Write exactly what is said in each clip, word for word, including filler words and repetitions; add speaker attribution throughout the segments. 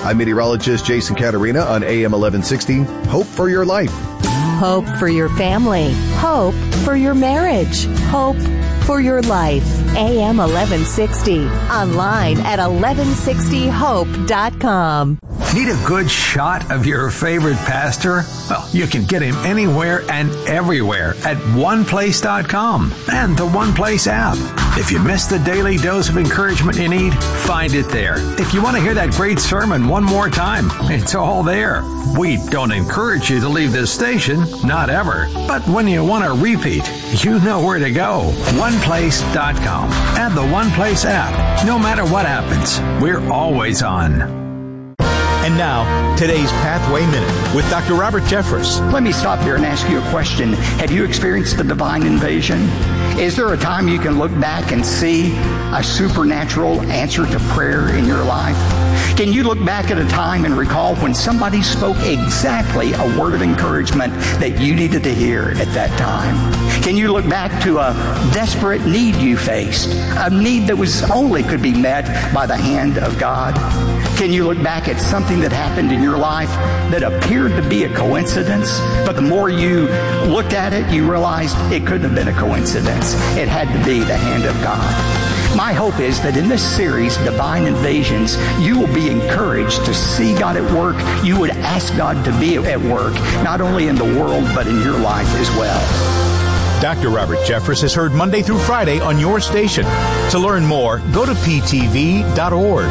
Speaker 1: I'm meteorologist Jason Caterina on A M eleven sixty. Hope for your life.
Speaker 2: Hope for your family. Hope for your marriage. Hope for your life. A M eleven sixty. Online at eleven sixty hope dot com.
Speaker 3: Need a good shot of your favorite pastor? Well, you can get him anywhere and everywhere at one place dot com and the One Place app. If you missed the daily dose of encouragement you need, find it there. If you want to hear that great sermon one more time, it's all there. We don't encourage you to leave this station, not ever. But when you want to repeat, you know where to go. one place dot com and the One Place app. No matter what happens, we're always on.
Speaker 4: And now, today's Pathway Minute with Doctor Robert Jeffress.
Speaker 5: Let me stop here and ask you a question. Have you experienced the divine invasion? Is there a time you can look back and see a supernatural answer to prayer in your life? Can you look back at a time and recall when somebody spoke exactly a word of encouragement that you needed to hear at that time? Can you look back to a desperate need you faced, a need that was only could be met by the hand of God? Can you look back at something that happened in your life that appeared to be a coincidence, but the more you looked at it, you realized it couldn't have been a coincidence. It had to be the hand of God. My hope is that in this series, Divine Invasions, you will be encouraged to see God at work. You would ask God to be at work, not only in the world, but in your life as well.
Speaker 4: Doctor Robert Jeffress is heard Monday through Friday on your station. To learn more, go to p t v dot org.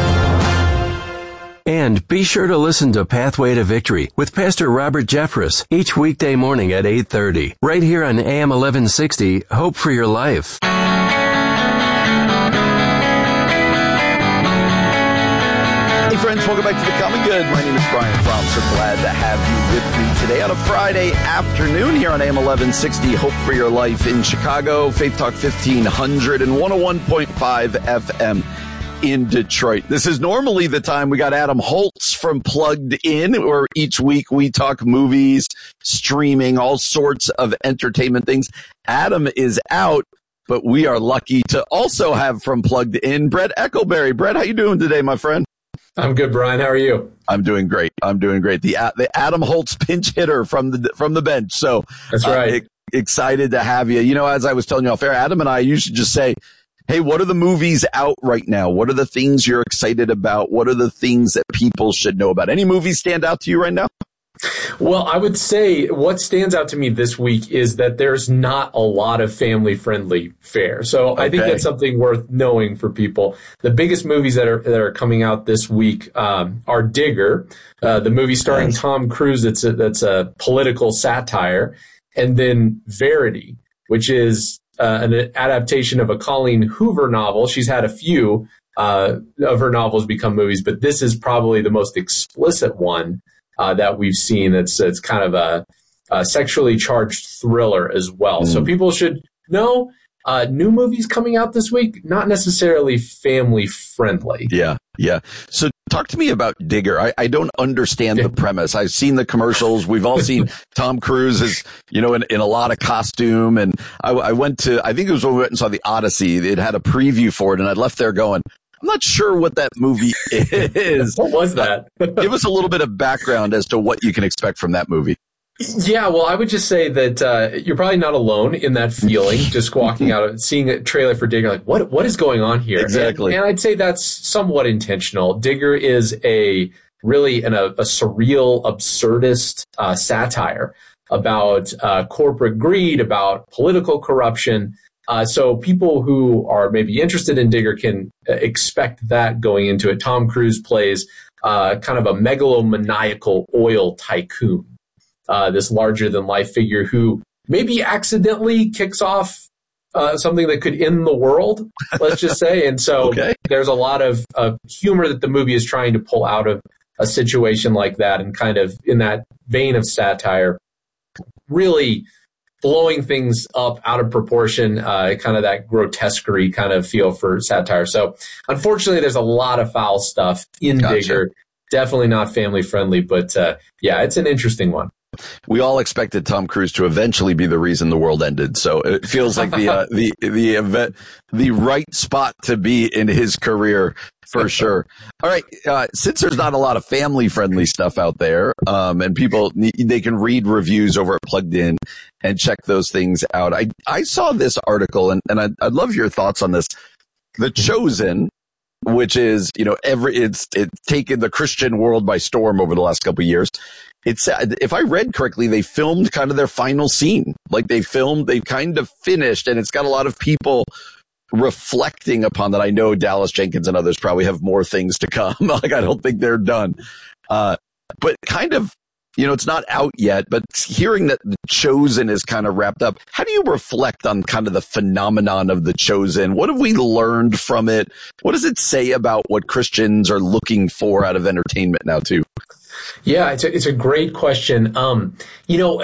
Speaker 6: And be sure to listen to Pathway to Victory with Pastor Robert Jeffress each weekday morning at eight thirty, right here on A M eleven sixty, Hope for Your Life.
Speaker 7: Hey friends, welcome back to The Common Good. My name is Brian Fromm. So glad to have you with me today on a Friday afternoon here on A M eleven sixty, Hope for Your Life in Chicago, Faith Talk fifteen hundred and one oh one point five F M in Detroit. This is normally the time we got Adam Holtz from Plugged In, where each week we talk movies, streaming, all sorts of entertainment things. Adam is out, but we are lucky to also have from Plugged In, Brett Eckelberry. Brett, how you doing today, my friend?
Speaker 8: I'm good, Brian. How are you?
Speaker 7: I'm doing great. I'm doing great. The the Adam Holtz pinch hitter from the from the bench. So
Speaker 8: that's right.
Speaker 7: Uh, excited to have you. You know, as I was telling you off air, Adam and I usually just say, hey, what are the movies out right now? What are the things you're excited about? What are the things that people should know about? Any movies stand out to you right now?
Speaker 8: Well, I would say what stands out to me this week is that there's not a lot of family-friendly fare. So okay. I think that's something worth knowing for people. The biggest movies that are that are coming out this week um, are Digger, uh, the movie starring nice. Tom Cruise. That's a, that's a political satire, and then Verity, which is uh, an adaptation of a Colleen Hoover novel. She's had a few uh, of her novels become movies, but this is probably the most explicit one Uh, that we've seen. It's it's kind of a, a sexually charged thriller as well. Mm. So people should know uh, new movies coming out this week, not necessarily family friendly.
Speaker 7: Yeah, yeah. So talk to me about Digger. I, I don't understand the premise. I've seen the commercials. We've all seen Tom Cruise is, you know, in, in a lot of costume. And I, I went to, I think it was when we went and saw The Odyssey. It had a preview for it, and I left there going, I'm not sure what that movie is.
Speaker 8: What was that?
Speaker 7: Give us a little bit of background as to what you can expect from that movie.
Speaker 8: Yeah, well, I would just say that uh, you're probably not alone in that feeling, just walking out of seeing a trailer for Digger, like, what what is going on here?
Speaker 7: Exactly.
Speaker 8: And, and I'd say that's somewhat intentional. Digger is a really an, a, a surreal, absurdist uh, satire about uh, corporate greed, about political corruption. Uh, so people who are maybe interested in Digger can expect that going into it. Tom Cruise plays uh, kind of a megalomaniacal oil tycoon, uh, this larger-than-life figure who maybe accidentally kicks off uh, something that could end the world, let's just say. And so okay. there's a lot of, of humor that the movie is trying to pull out of a situation like that, and kind of in that vein of satire, really blowing things up out of proportion, uh, kind of that grotesquerie kind of feel for satire. So unfortunately, there's a lot of foul stuff in gotcha. Digger. Definitely not family friendly, but uh, yeah, it's an interesting one.
Speaker 7: We all expected Tom Cruise to eventually be the reason the world ended. So it feels like the, uh, the, the event, the right spot to be in his career For sure. All right. Uh, since there's not a lot of family friendly stuff out there, um, and people, they can read reviews over at Plugged In and check those things out. I, I saw this article and, and I'd, I'd love your thoughts on this. The Chosen, which is, you know, every, it's, it's taken the Christian world by storm over the last couple of years. It's, if I read correctly, they filmed kind of their final scene. Like they filmed, they kind of finished, and it's got a lot of people reflecting upon that. I know Dallas Jenkins and others probably have more things to come. Like, I don't think they're done. Uh, but kind of, you know, it's not out yet, but hearing that The Chosen is kind of wrapped up, how do you reflect on kind of the phenomenon of The Chosen? What have we learned from it? What does it say about what Christians are looking for out of entertainment now, too?
Speaker 8: Yeah, it's a, it's a great question. Um, you know,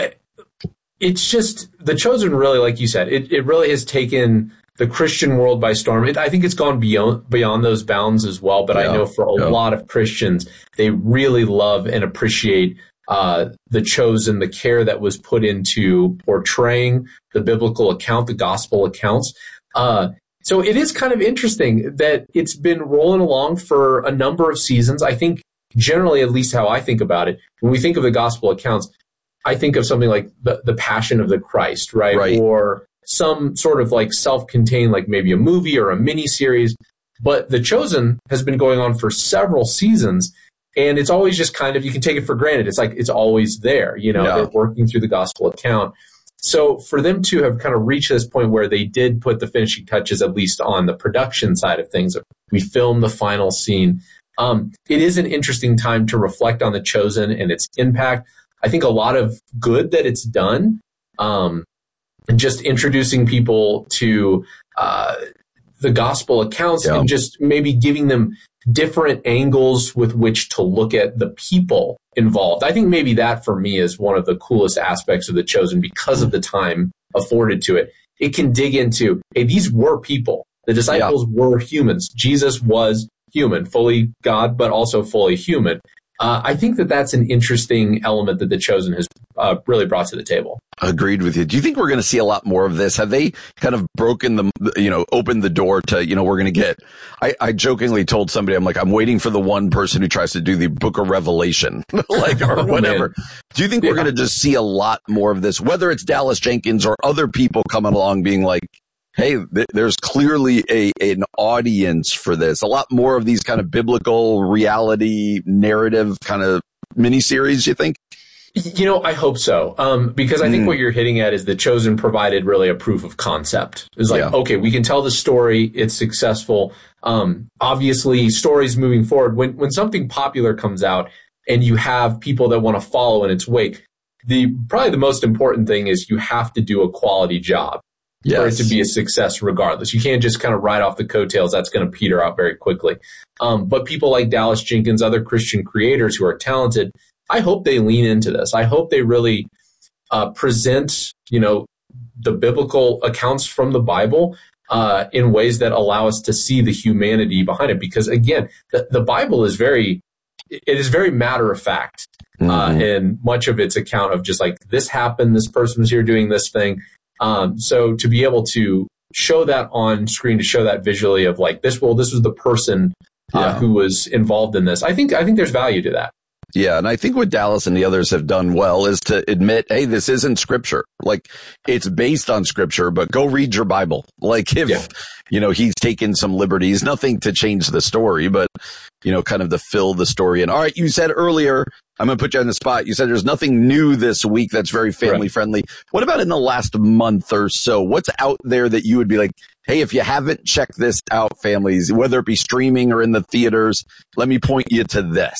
Speaker 8: it's just The Chosen really, like you said, it, it really has taken the Christian world by storm. It, I think it's gone beyond beyond those bounds as well. But yeah, I know for a yeah. lot of Christians, they really love and appreciate uh, The Chosen, the care that was put into portraying the biblical account, the gospel accounts. Uh, so it is kind of interesting that it's been rolling along for a number of seasons. I think generally, at least how I think about it, when we think of the gospel accounts, I think of something like the, the Passion of the Christ, right?
Speaker 7: right?
Speaker 8: Or some sort of like self-contained, like maybe a movie or a mini series. But The Chosen has been going on for several seasons, and it's always just kind of, you can take it for granted. It's like it's always there, you know, yeah. they're working through the gospel account. So for them to have kind of reached this point where they did put the finishing touches, at least on the production side of things, we filmed the final scene. Um, it is an interesting time to reflect on The Chosen and its impact. I think a lot of good that it's done, um, and just introducing people to uh, the gospel accounts yeah. and just maybe giving them different angles with which to look at the people involved. I think maybe that for me is one of the coolest aspects of The Chosen because of the time afforded to it. It can dig into, hey, these were people. The disciples yeah. were humans. Jesus was human, fully God, but also fully human. Uh, I think that that's an interesting element that The Chosen has uh, really brought to the table.
Speaker 7: Agreed with you. Do you think we're going to see a lot more of this? Have they kind of broken the, you know, opened the door to, you know, we're going to get, I, I jokingly told somebody, I'm like, I'm waiting for the one person who tries to do the Book of Revelation, like, or whatever. Oh, do you think yeah. we're going to just see a lot more of this, whether it's Dallas Jenkins or other people coming along being like, hey, th- there's clearly a an audience for this. A lot more of these kind of biblical reality narrative kind of miniseries, you think?
Speaker 8: You know, I hope so. Um, because I think mm. what you're hitting at is The Chosen provided really a proof of concept. It's like, yeah. okay, we can tell the story. It's successful. Um, obviously, stories moving forward. When, when something popular comes out and you have people that want to follow in its wake, the probably the most important thing is you have to do a quality job. Yes. For it to be a success regardless. You can't just kind of ride off the coattails. That's going to peter out very quickly. Um, but people like Dallas Jenkins, other Christian creators who are talented, I hope they lean into this. I hope they really uh, present, you know, the biblical accounts from the Bible uh, in ways that allow us to see the humanity behind it. Because again, the, the Bible is very, it is very matter of fact. Mm-hmm. Uh, and much of its account of just like, this happened, this person was here doing this thing. Um, so to be able to show that on screen, to show that visually of like this, well, this was the person uh, yeah. who was involved in this. I think, I think there's value to that.
Speaker 7: Yeah. And I think what Dallas and the others have done well is to admit, hey, this isn't scripture. Like it's based on scripture, but go read your Bible. Like if, yeah. you know, he's taken some liberties, nothing to change the story, but, you know, kind of to fill the story in. All right. You said earlier, I'm going to put you on the spot. You said there's nothing new this week that's very family right. friendly. What about in the last month or so? What's out there that you would be like, hey, if you haven't checked this out, families, whether it be streaming or in the theaters, let me point you to this.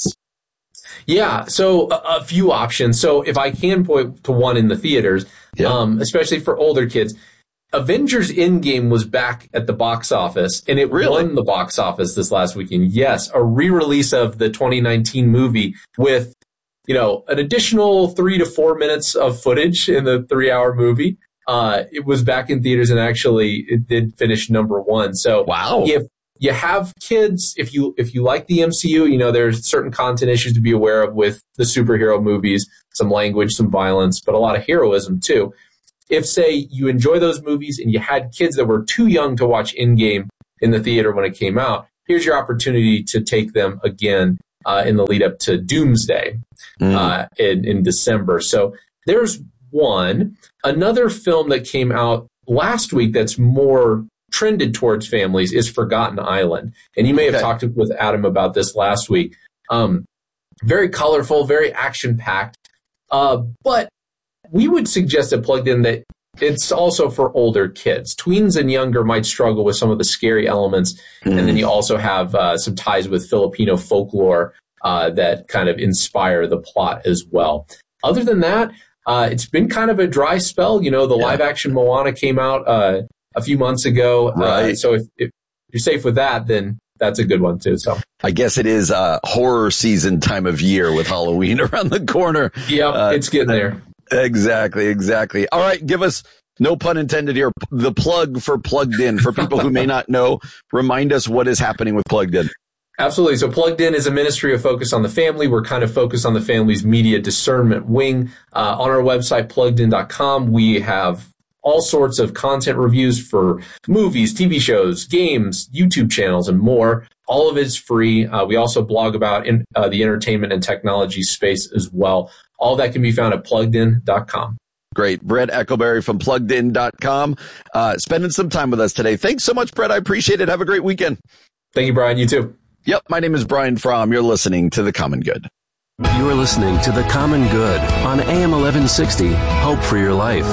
Speaker 8: Yeah, so a, a few options. So if I can point to one in the theaters, yeah. um, especially for older kids, Avengers Endgame was back at the box office, and it really? won the box office this last weekend. Yes, a re-release of the twenty nineteen movie with, you know, an additional three to four minutes of footage in the three-hour movie. Uh, it was back in theaters, and actually it did finish number one. So
Speaker 7: wow.
Speaker 8: if you have kids, if you if you like the M C U, you know, there's certain content issues to be aware of with the superhero movies, some language, some violence, but a lot of heroism too. If, say, you enjoy those movies and you had kids that were too young to watch Endgame in the theater when it came out, here's your opportunity to take them again uh, in the lead up to Doomsday mm. uh, in, in December. So there's one. Another film that came out last week that's more trended towards families is Forgotten Island. And you may have okay. talked with Adam about this last week. Um, very colorful, very action-packed. Uh, but we would suggest at Plugged In that it's also for older kids. Tweens and younger might struggle with some of the scary elements. Mm. And then you also have uh, some ties with Filipino folklore uh, that kind of inspire the plot as well. Other than that, uh, it's been kind of a dry spell. You know, the yeah. live-action Moana came out uh, a few months ago. Right. Uh, so if, if you're safe with that, then that's a good one, too. So
Speaker 7: I guess it is uh, horror season time of year with Halloween around the corner.
Speaker 8: Yeah, uh, it's getting there.
Speaker 7: Exactly, exactly. All right, give us, no pun intended here, the plug for Plugged In. For people who may not know, remind us what is happening with Plugged In.
Speaker 8: Absolutely. So Plugged In is a ministry of focus on the family. We're kind of focused on the family's media discernment wing. Uh, on our website, plugged in dot com, we have all sorts of content reviews for movies, T V shows, games, YouTube channels, and more. All of it is free. Uh, we also blog about in, uh, the entertainment and technology space as well. All that can be found at plugged in dot com.
Speaker 7: Great. Brett Eckleberry from plugged in dot com, uh, spending some time with us today. Thanks so much, Brett. I appreciate it. Have a great weekend.
Speaker 8: Thank you, Brian. You too.
Speaker 7: Yep. My name is Brian Fromm. You're listening to The Common Good.
Speaker 6: You are listening to The Common Good on A M eleven sixty. Hope for your life.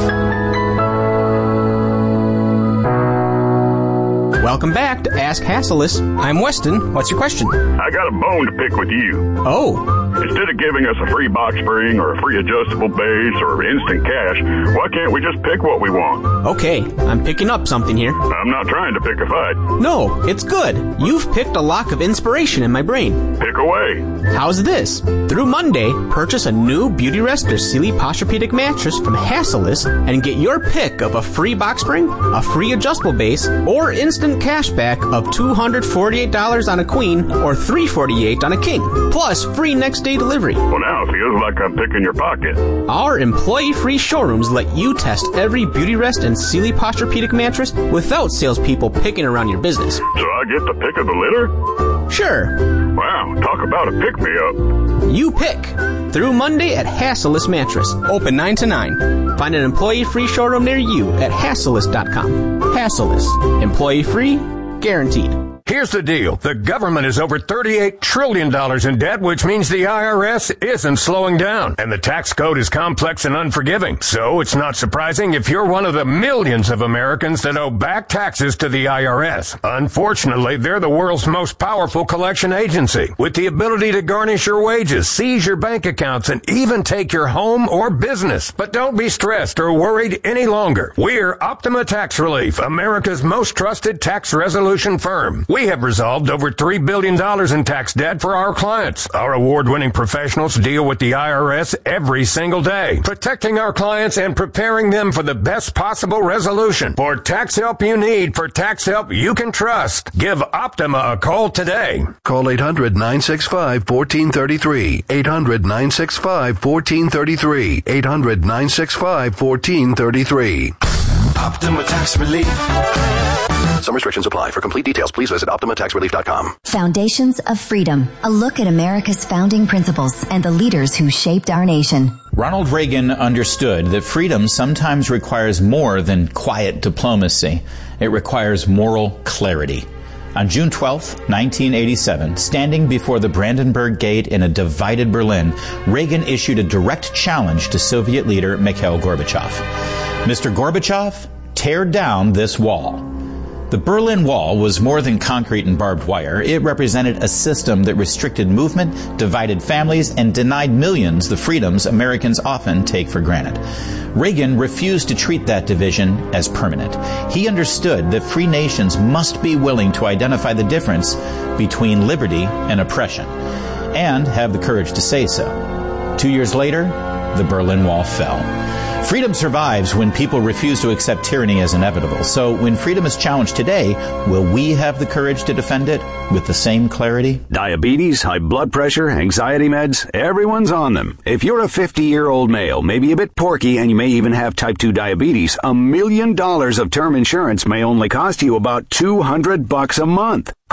Speaker 9: Welcome back to Ask Hasselus. I'm Weston. What's your question?
Speaker 10: I got a bone to pick with you.
Speaker 9: Oh.
Speaker 10: Instead of giving us a free box spring or a free adjustable base or instant cash, why can't we just pick what we want?
Speaker 9: Okay, I'm picking up something here.
Speaker 10: I'm not trying to pick a fight.
Speaker 9: No, it's good. You've picked a lock of inspiration in my brain.
Speaker 10: Pick away.
Speaker 9: How's this? Through Monday, purchase a new Beautyrest or Sealy Posturepedic mattress from Hasselus and get your pick of a free box spring, a free adjustable base, or instant cash back of two hundred forty-eight dollars on a queen or three hundred forty-eight dollars on a king, plus free next day delivery.
Speaker 10: Well, now it feels like I'm picking your pocket.
Speaker 9: Our employee-free showrooms let you test every Beautyrest and Sealy Posturepedic mattress without salespeople picking around your business.
Speaker 10: So I get the pick of the litter?
Speaker 9: Sure.
Speaker 10: Wow, talk about a pick-me-up.
Speaker 9: You pick. Through Monday at Hasselus Mattress. Open nine to nine. Find an employee-free showroom near you at hasselus dot com. Hasselus. Employee-free, guaranteed.
Speaker 11: Here's the deal. The government is over thirty-eight trillion dollars in debt, which means the I R S isn't slowing down. And the tax code is complex and unforgiving. So it's not surprising if you're one of the millions of Americans that owe back taxes to the I R S. Unfortunately, they're the world's most powerful collection agency, with the ability to garnish your wages, seize your bank accounts, and even take your home or business. But don't be stressed or worried any longer. We're Optima Tax Relief, America's most trusted tax resolution firm. We have resolved over three billion dollars in tax debt for our clients. Our award-winning professionals deal with the I R S every single day, protecting our clients and preparing them for the best possible resolution. For tax help you need, for tax help you can trust, give Optima a call today.
Speaker 12: Call eight hundred, nine six five, one four three three. eight hundred, nine six five, one four three three. eight hundred, nine six five, one four three three.
Speaker 13: Optima Tax Relief.
Speaker 12: Some restrictions apply. For complete details, please visit optima tax relief dot com.
Speaker 14: Foundations of Freedom. A look at America's founding principles and the leaders who shaped our nation.
Speaker 15: Ronald Reagan understood that freedom sometimes requires more than quiet diplomacy. It requires moral clarity. On June twelfth, nineteen eighty-seven, standing before the Brandenburg Gate in a divided Berlin, Reagan issued a direct challenge to Soviet leader Mikhail Gorbachev. Mister Gorbachev, tear down this wall. The Berlin Wall was more than concrete and barbed wire. It represented a system that restricted movement, divided families, and denied millions the freedoms Americans often take for granted. Reagan refused to treat that division as permanent. He understood that free nations must be willing to identify the difference between liberty and oppression, and have the courage to say so. Two years later, the Berlin Wall fell. Freedom survives when people refuse to accept tyranny as inevitable. So when freedom is challenged today, will we have the courage to defend it with the same clarity?
Speaker 16: Diabetes, high blood pressure, anxiety meds, everyone's on them. If you're a fifty-year-old male, maybe a bit porky, and you may even have type two diabetes, a million dollars of term insurance may only cost you about two hundred bucks a month.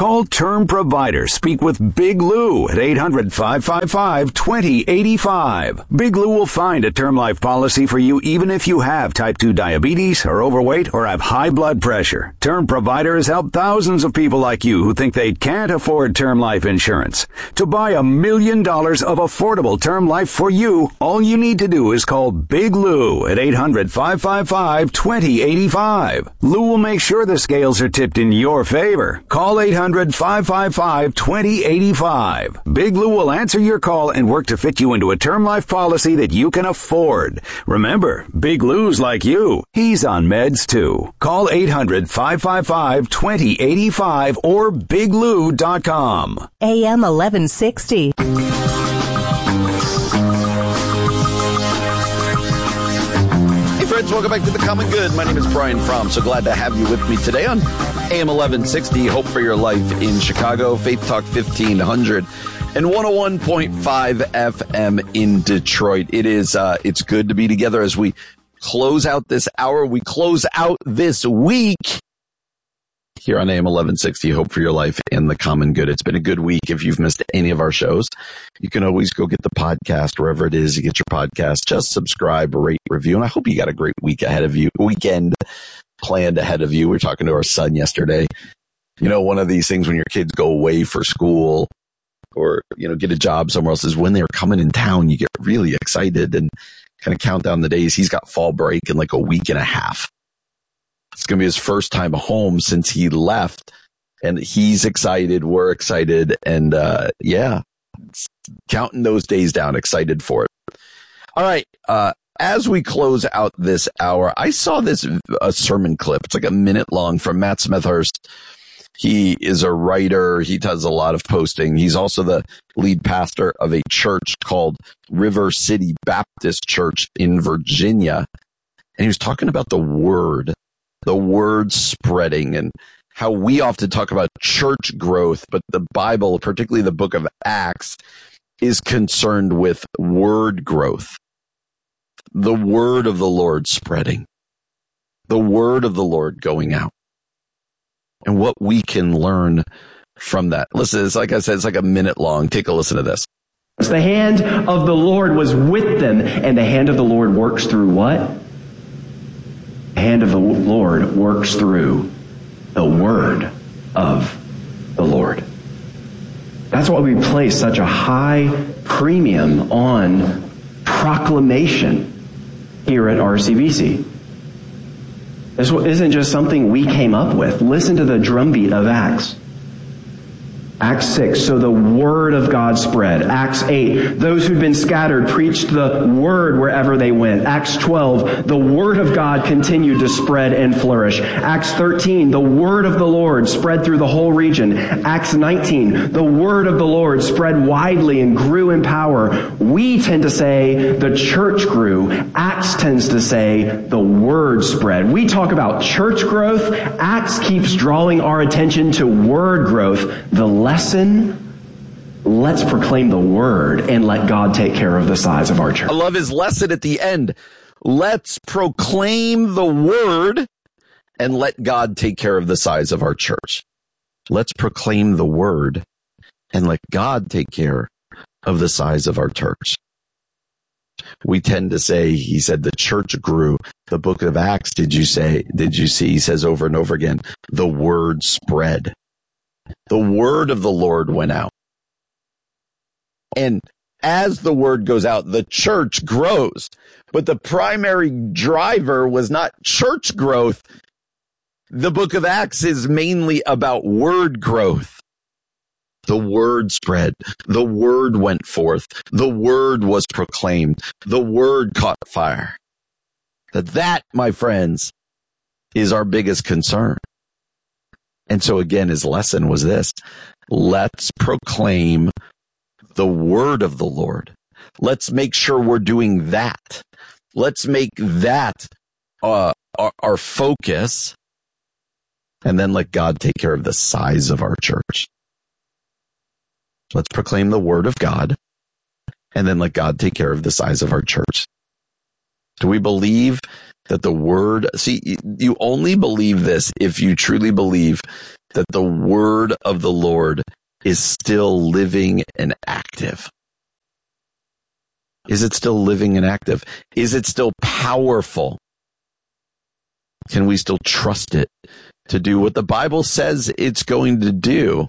Speaker 16: Call Term Provider. Speak with Big Lou at eight hundred, five five five, two zero eight five. Big Lou will find a term life policy for you even if you have type two diabetes, are overweight, or have high blood pressure. Term Provider has helped thousands of people like you who think they can't afford term life insurance. To buy a million dollars of affordable term life for you, all you need to do is call Big Lou at eight hundred, five five five, two zero eight five. Lou will make sure the scales are tipped in your favor. Call eight hundred, five five five, two zero eight five. Big Lou will answer your call and work to fit you into a term life policy that you can afford. Remember, Big Lou's like you. He's on meds too. Call eight hundred, five five five, two zero eight five or big lou dot com.
Speaker 2: A M eleven sixty.
Speaker 7: Friends, welcome back to The Common Good. My name is Brian Fromm. So glad to have you with me today on A M eleven sixty, Hope for Your Life in Chicago, Faith Talk fifteen hundred, and one oh one point five F M in Detroit. It is, uh, it's good to be together as we close out this hour. We close out this week here on A M eleven sixty, Hope for Your Life and The Common Good. It's been a good week. If you've missed any of our shows, you can always go get the podcast wherever it is you get your podcast. Just subscribe, rate, review, and I hope you got a great week ahead of you, weekend planned ahead of you. We were talking to our son yesterday. You know, one of these things when your kids go away for school or, you know, get a job somewhere else is when they're coming in town, you get really excited and kind of count down the days. He's got fall break in like a week and a half. It's going to be his first time home since he left, and he's excited. We're excited. And, uh, yeah, counting those days down, excited for it. All right. Uh, as we close out this hour, I saw this a sermon clip. It's like a minute long from Matt Smethurst. He is a writer. He does a lot of posting. He's also the lead pastor of a church called River City Baptist Church in Virginia. And he was talking about the word. The word spreading and how we often talk about church growth, but the Bible, particularly the book of Acts, is concerned with word growth. The word of the Lord spreading. The word of the Lord going out. And what we can learn from that. Listen, it's like I said, it's like a minute long. Take a listen to this.
Speaker 17: The hand of the Lord was with them, and the hand of the Lord works through what? The hand of the Lord works through the word of the Lord. That's why we place such a high premium on proclamation here at R C B C. This isn't just something we came up with. Listen to the drumbeat of Acts. Acts six, so the word of God spread. Acts eight, those who'd been scattered preached the word wherever they went. Acts twelve, the word of God continued to spread and flourish. Acts thirteen, the word of the Lord spread through the whole region. Acts nineteen, the word of the Lord spread widely and grew in power. We tend to say the church grew. Acts tends to say the word spread. We talk about church growth. Acts keeps drawing our attention to word growth. The lesson, let's proclaim the word and let God take care of the size of our church.
Speaker 7: I love his lesson at the end. Let's proclaim the word and let God take care of the size of our church. Let's proclaim the word and let God take care of the size of our church. We tend to say, he said, the church grew. The book of Acts, did you say, did you see, he says over and over again, the word spread. The word of the Lord went out. And as the word goes out, the church grows. But the primary driver was not church growth. The book of Acts is mainly about word growth. The word spread. The word went forth. The word was proclaimed. The word caught fire. That, that, my friends, is our biggest concern. And so again, his lesson was this. Let's proclaim the word of the Lord. Let's make sure we're doing that. Let's make that uh, our, our focus. And then let God take care of the size of our church. Let's proclaim the word of God. And then let God take care of the size of our church. Do we believe that the word, see, you only believe this if you truly believe that the word of the Lord is still living and active? Is it still living and active? Is it still powerful? Can we still trust it to do what the Bible says it's going to do?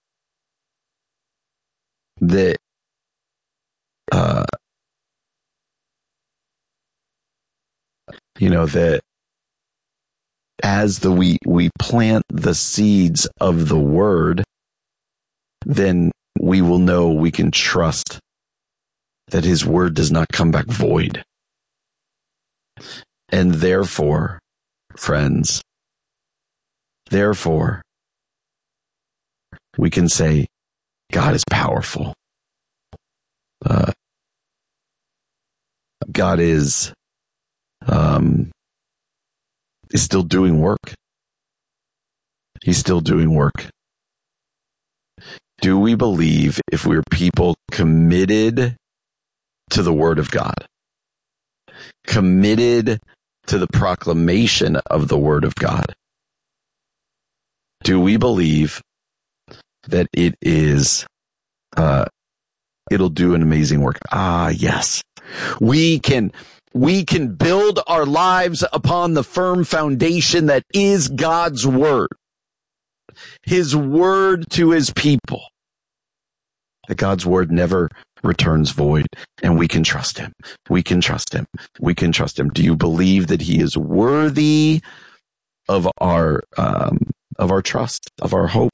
Speaker 7: That, uh, you know, that as the we, we plant the seeds of the word, then we will know, we can trust that his word does not come back void. And therefore, friends, therefore, we can say, God is powerful. Uh, God is, um, is still doing work. He's still doing work. Do we believe, if we're people committed to the word of God, committed to the proclamation of the word of God, do we believe that it is, uh, it'll do an amazing work? Ah, yes. We can, we can build our lives upon the firm foundation that is God's word. His word to his people. That God's word never returns void, and we can trust him. We can trust him. We can trust him. Do you believe that he is worthy of our, um, of our trust, of our hope?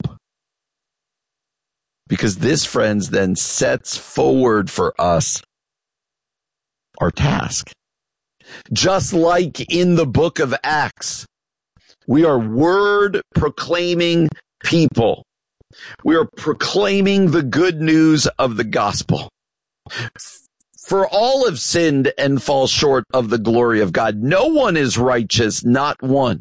Speaker 7: Because this, friends, then sets forward for us our task. Just like in the book of Acts, we are word proclaiming people. We are proclaiming the good news of the gospel. For all have sinned and fall short of the glory of God. No one is righteous, not one.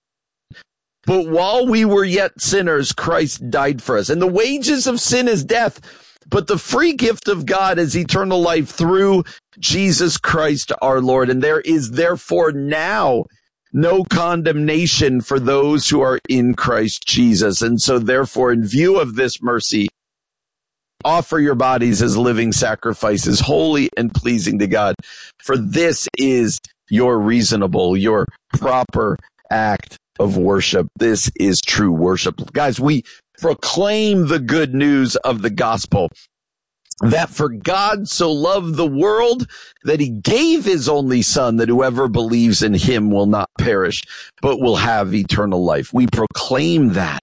Speaker 7: But while we were yet sinners, Christ died for us. And the wages of sin is death, but the free gift of God is eternal life through Jesus Christ our Lord. And there is therefore now no condemnation for those who are in Christ Jesus. And so therefore, in view of this mercy, offer your bodies as living sacrifices, holy and pleasing to God. For this is your reasonable, your proper act of worship. This is true worship. Guys, we proclaim the good news of the gospel, that for God so loved the world that he gave his only son, that whoever believes in him will not perish, but will have eternal life. We proclaim that.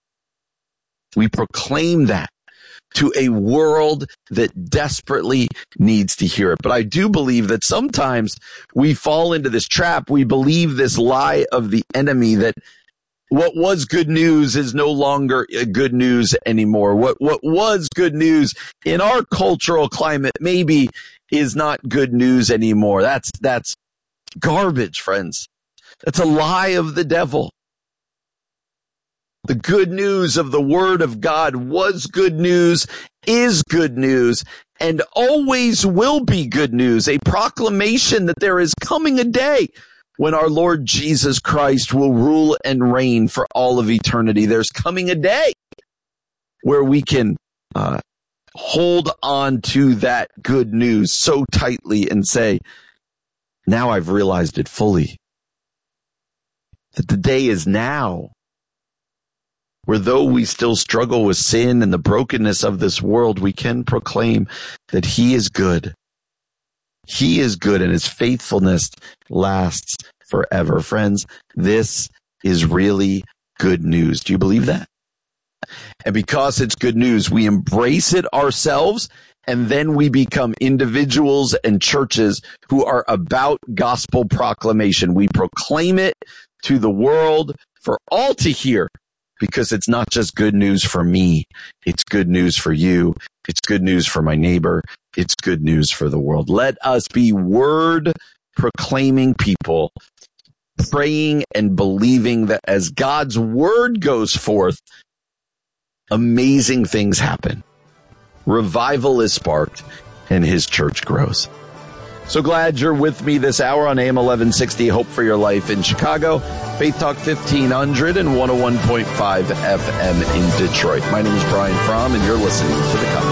Speaker 7: We proclaim that to a world that desperately needs to hear it. But I do believe that sometimes we fall into this trap. We believe this lie of the enemy that what was good news is no longer good news anymore. What, what was good news in our cultural climate maybe is not good news anymore. That's, that's garbage, friends. That's a lie of the devil. The good news of the word of God was good news, is good news, and always will be good news. A proclamation that there is coming a day when our Lord Jesus Christ will rule and reign for all of eternity. There's coming a day where we can uh, hold on to that good news so tightly and say, now I've realized it fully. That the day is now, where though we still struggle with sin and the brokenness of this world, we can proclaim that he is good. He is good, and his faithfulness lasts forever. Friends, this is really good news. Do you believe that? And because it's good news, we embrace it ourselves, and then we become individuals and churches who are about gospel proclamation. We proclaim it to the world for all to hear, because it's not just good news for me. It's good news for you. It's good news for my neighbor. It's good news for the world. Let us be word proclaiming people, praying and believing that as God's word goes forth, amazing things happen. Revival is sparked and his church grows. So glad you're with me this hour on A M eleven sixty, Hope for Your Life in Chicago. Faith Talk fifteen hundred and one oh one point five F M in Detroit. My name is Brian Fromm, and you're listening to The Common